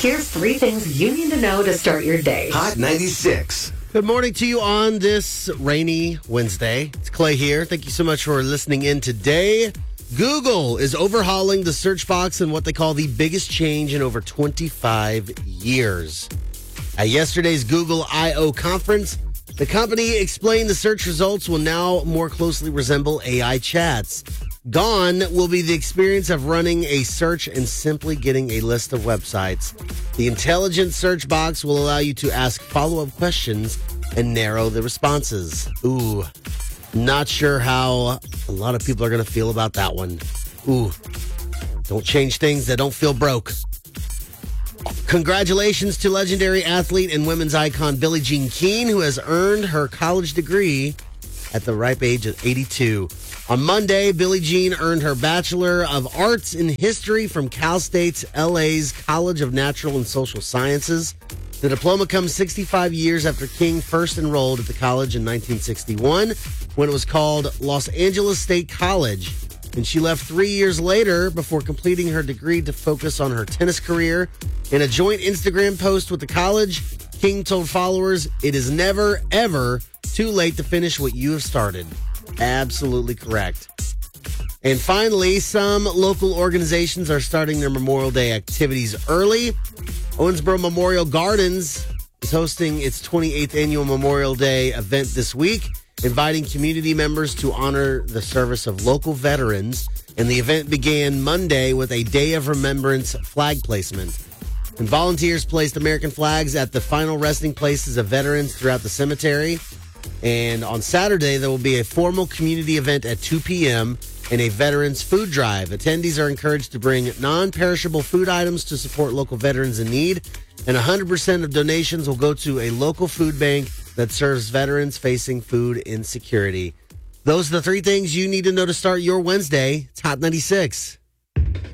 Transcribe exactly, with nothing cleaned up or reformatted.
Here's three things you need to know to start your day. Hot ninety-six. Good morning to you on this rainy Wednesday. It's Clay here. Thank you so much for listening in today. Google is overhauling the search box in what they call the biggest change in over twenty-five years. At yesterday's Google I O conference, the company explained the search results will now more closely resemble A I chats. Gone will be the experience of running a search and simply getting a list of websites. The intelligent search box will allow you to ask follow-up questions and narrow the responses. Ooh, not sure how a lot of people are going to feel about that one. Ooh, don't change things that don't feel broke. Congratulations to legendary athlete and women's icon Billie Jean King, who has earned her college degree at the ripe age of eighty-two. On Monday, Billie Jean earned her Bachelor of Arts in History from Cal State's L A's College of Natural and Social Sciences. The diploma comes sixty-five years after King first enrolled at the college in nineteen sixty-one, when it was called Los Angeles State College. And she left three years later before completing her degree to focus on her tennis career. In a joint Instagram post with the college, King told followers, "It is never, ever too late to finish what you have started." Absolutely correct. And finally, some local organizations are starting their Memorial Day activities early. Owensboro Memorial Gardens is hosting its twenty-eighth annual Memorial Day event this week, inviting community members to honor the service of local veterans. And the event began Monday with a Day of Remembrance flag placement. And volunteers placed American flags at the final resting places of veterans throughout the cemetery. And on Saturday, there will be a formal community event at two p.m. and a veterans food drive. Attendees are encouraged to bring non-perishable food items to support local veterans in need. And one hundred percent of donations will go to a local food bank that serves veterans facing food insecurity. Those are the three things you need to know to start your Wednesday. It's Hot ninety-six.